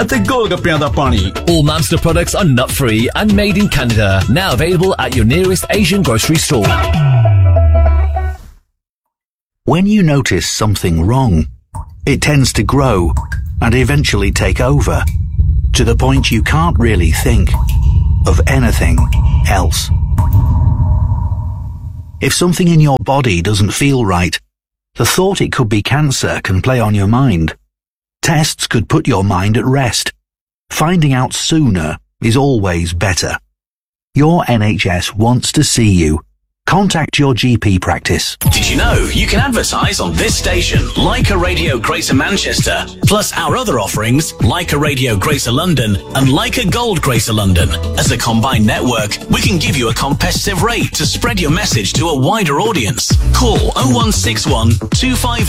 ਅਤੇ ਗੋਲਗੱਪਿਆਂ ਦਾ ਪਾਣੀ। All Mamster products are nut-free and made in Canada. Now available at your nearest Asian grocery store. When you notice something wrong, it tends to grow and eventually take over, to the point you can't really think of anything else. If something in your body doesn't feel right, the thought it could be cancer can play on your mind. Tests could put your mind at rest. Finding out sooner is always better. Your NHS wants to see you. Contact your GP practice. Did you know you can advertise on this station, Leica Radio Greater Manchester, plus our other offerings, Leica Radio Greater London and Leica Gold Greater London. As a combined network, we can give you a competitive rate to spread your message to a wider audience. Call 0161 250